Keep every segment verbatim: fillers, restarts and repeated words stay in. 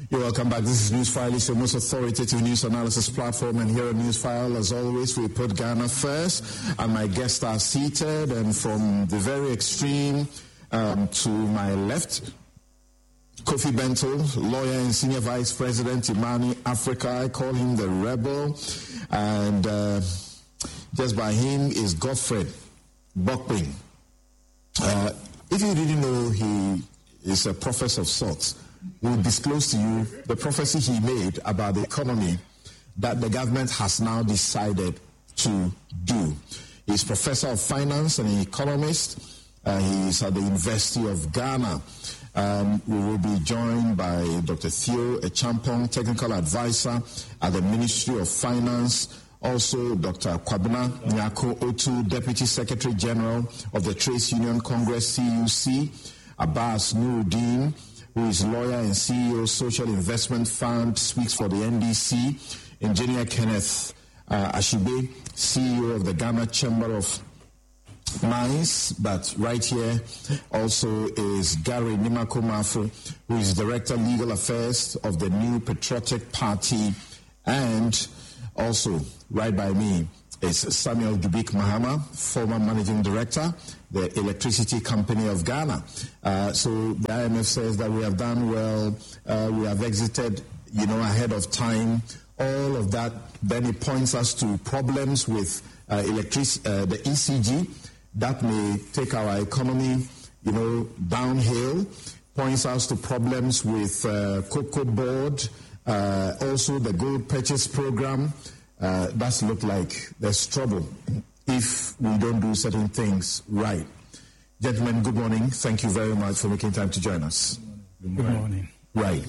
You're welcome back. This is Newsfile. It's your most authoritative news analysis platform. And here at Newsfile, as always, we put Ghana first. And my guests are seated. And from the very extreme um, to my left, Kofi Bento, lawyer and senior vice president, Imani Africa. I call him the rebel. And uh, just by him is Godfred Bokpin. Uh, if you didn't know, he is a professor of sorts. Will disclose to you the prophecy he made about the economy that the government has now decided to do. He's professor of finance and an economist. Uh, he's at the University of Ghana. Um, we will be joined by Doctor Theo Echampong, technical advisor at the Ministry of Finance. Also, Doctor Kwabena Nyako Otu, Deputy Secretary General of the Trades Union Congress, C U C. Abbas Nuruddin, who is lawyer and C E O, Social Investment Fund, speaks for the N D C. Engineer Kenneth uh, Ashibe, C E O of the Ghana Chamber of Mines. But right here also is Gary Nimakomafu, who is Director Legal Affairs of the New Patriotic Party. And also, right by me, is Samuel Dubik Mahama, former Managing Director, the Electricity Company of Ghana. Uh, so the I M F says that we have done well, uh, we have exited, you know, ahead of time. All of that, then it points us to problems with uh, electric, uh, the E C G that may take our economy, you know, downhill. Points us to problems with uh, Cocoa Board, uh, also the Gold Purchase Program. Uh, does look like there's trouble if we don't do certain things right. Gentlemen, good morning. Thank you very much for making time to join us. Good morning. Good morning. Right.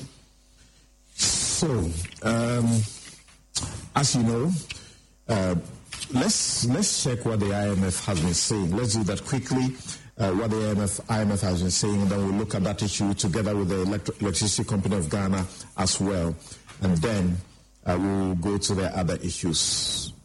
So, um, as you know, uh, let's let's check what the I M F has been saying. Let's do that quickly. Uh, what the I M F, I M F has been saying, and then we'll look at that issue together with the Electri- Electricity Company of Ghana as well, and then Uh, we'll go to the other issues.